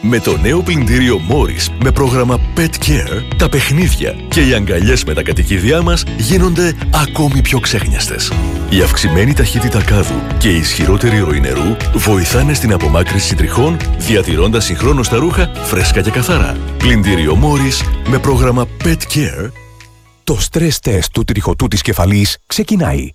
Με το νέο πλυντήριο Morris με πρόγραμμα Pet Care, τα παιχνίδια και οι αγκαλιές με τα κατοικίδια μας γίνονται ακόμη πιο ξέχνιαστες. Η αυξημένη ταχύτητα κάδου και η ισχυρότερη ροή νερού βοηθάνε στην απομάκρυνση τριχών, διατηρώντας συγχρόνως τα ρούχα φρέσκα και καθαρά. Πλυντήριο Morris με πρόγραμμα Pet Care. Το stress test του τριχωτού της κεφαλής ξεκινάει.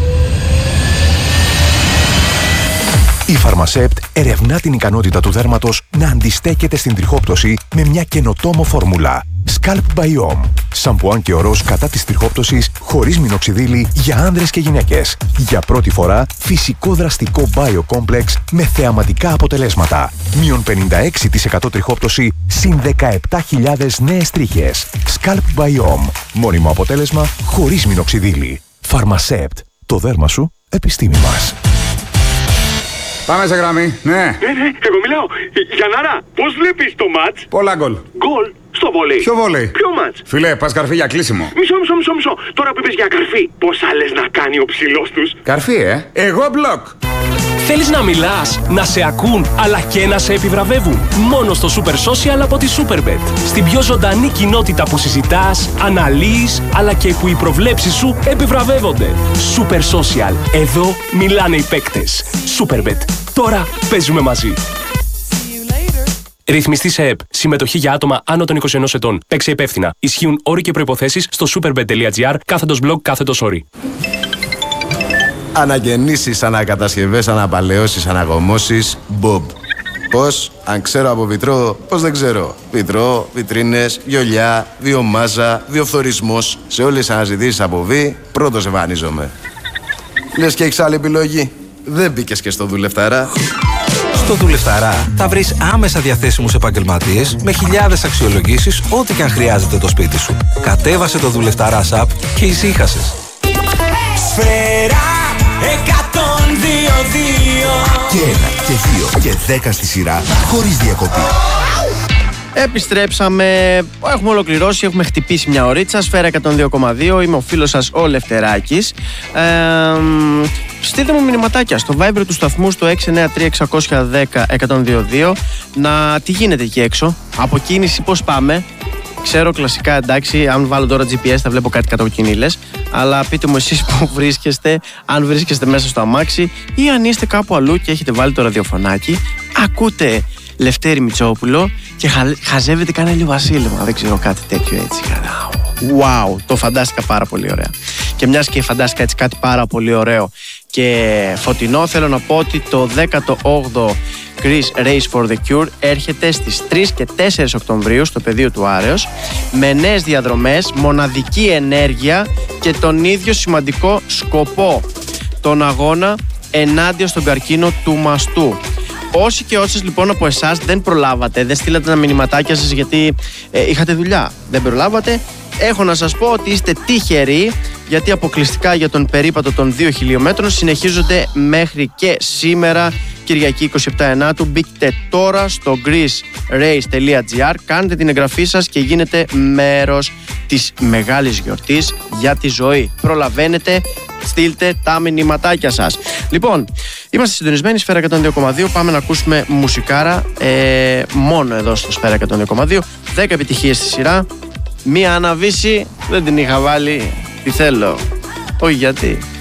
Η Φαρμασέπτ ερευνά την ικανότητα του δέρματος να αντιστέκεται στην τριχόπτωση με μια καινοτόμο φόρμουλα. Scalp Biome. Σαμπουάν και ορός κατά της τριχόπτωσης χωρίς μινοξιδίλη για άνδρες και γυναίκες. Για πρώτη φορά φυσικό δραστικό Biocomplex με θεαματικά αποτελέσματα. Μείον 56% τριχόπτωση συν 17.000 νέες τρίχες. Scalp Biome. Μόνιμο αποτέλεσμα χωρίς μινοξιδίλη. Φαρμασέπτ. Το δέρμα σου, επιστήμη μας. Πάμε σε γραμμή, ναι. Εγώ μιλάω. Γιαννάρα, πώς βλέπεις το μάτς? Πολλά γκολ. Γκολ στο βολέι. Ποιο βολέι? Ποιο μάτς? Φιλέ, πας καρφί για κλείσιμο. Μισό. Τώρα που είπες για καρφί, πόσα λες να κάνει ο ψηλός τους? Καρφί, Εγώ μπλοκ. Θέλεις να μιλάς, να σε ακούν, αλλά και να σε επιβραβεύουν? Μόνο στο Super Social από τη Superbet. Στην πιο ζωντανή κοινότητα που συζητάς, αναλύεις, αλλά και που οι προβλέψεις σου επιβραβεύονται. Super Social. Εδώ μιλάνε οι παίκτες. Superbet. Τώρα παίζουμε μαζί. Ρυθμιστή σε ΕΠ. Συμμετοχή για άτομα άνω των 21 ετών. Παίξε υπεύθυνα. Ισχύουν όροι και προϋποθέσεις στο superbet.gr/blog/όροι. Αναγεννήσεις, ανακατασκευές, αναπαλαιώσεις, αναγωμώσεις, Bob. Πώς? Αν ξέρω από βιτρό, πώς δεν ξέρω. Βιτρό, βιτρίνες, βιολιά, βιομάζα, βιοφθορισμός. Σε όλες τις αναζητήσεις από βι, πρώτος εμφανίζομαι. Λες και έχεις άλλη επιλογή? Δεν μπήκες και στο Δουλευταρά? Στο Δουλευταρά θα βρεις άμεσα διαθέσιμους επαγγελματίες με χιλιάδες αξιολογήσεις ό,τι και αν χρειάζεται το σπίτι σου. Κατέβασε το Δουλευταρά app και ησύχασες. Σφαίρα 102-2. Και 1 και 2 και 10 στη σειρά χωρίς διακοπή. Επιστρέψαμε, έχουμε ολοκληρώσει, έχουμε χτυπήσει μια ωρίτσα. Σφαίρα 102,2, είμαι ο φίλος σας ο Λευτεράκης. Στείλτε μου μηνυματάκια στο Viber του σταθμού στο 693-610-102-2. Τι γίνεται εκεί έξω, από κίνηση πώς πάμε? Ξέρω κλασικά, εντάξει, αν βάλω τώρα GPS θα βλέπω κάτι κατακοκκινίλες. Αλλά πείτε μου εσείς που βρίσκεστε, αν βρίσκεστε μέσα στο αμάξι ή αν είστε κάπου αλλού και έχετε βάλει το ραδιοφωνάκι, ακούτε Λευτέρη Μητσόπουλο και χαζεύετε κανένα λίγο βασίλεμα, δεν ξέρω, κάτι τέτοιο έτσι. Wow, το φαντάστηκα πάρα πολύ ωραία. Και μιας και φαντάστηκα έτσι κάτι πάρα πολύ ωραίο και φωτεινό, θέλω να πω ότι το 18ο Greece Race for the Cure έρχεται στις 3 και 4 Οκτωβρίου στο πεδίο του Άρεως με νέες διαδρομές, μοναδική ενέργεια και τον ίδιο σημαντικό σκοπό, τον αγώνα ενάντια στον καρκίνο του μαστού. Όσοι και όσες λοιπόν από εσάς δεν προλάβατε, δεν στείλατε τα μηνυματάκια σας γιατί είχατε δουλειά, δεν προλάβατε, έχω να σας πω ότι είστε τυχεροί, γιατί αποκλειστικά για τον περίπατο των 2 χιλιόμετρων συνεχίζονται μέχρι και σήμερα, Κυριακή 27 Ενάτου. Μπείτε τώρα στο greecerace.gr, κάντε την εγγραφή σας και γίνετε μέρος της μεγάλης γιορτής για τη ζωή. Προλαβαίνετε, στείλτε τα μηνυματάκια σας. Λοιπόν, είμαστε συντονισμένοι, Σφαίρα 102,2. Πάμε να ακούσουμε μουσικάρα μόνο εδώ στο Σφαίρα 102,2. 10 επιτυχίες στη σειρά. Μία αναβίση δεν την είχα βάλει. Τι θέλω, όχι γιατί.